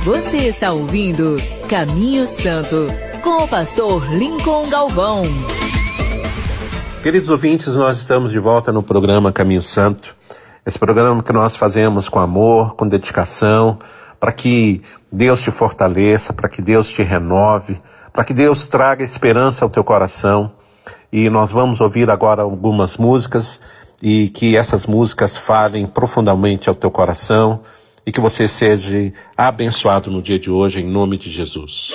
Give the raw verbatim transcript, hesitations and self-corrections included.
Você está ouvindo Caminho Santo, com o pastor Lincoln Galvão. Queridos ouvintes, nós estamos de volta no programa Caminho Santo. Esse programa que nós fazemos com amor, com dedicação, para que Deus te fortaleça, para que Deus te renove, para que Deus traga esperança ao teu coração. E nós vamos ouvir agora algumas músicas e que essas músicas falem profundamente ao teu coração e que você seja abençoado no dia de hoje, em nome de Jesus.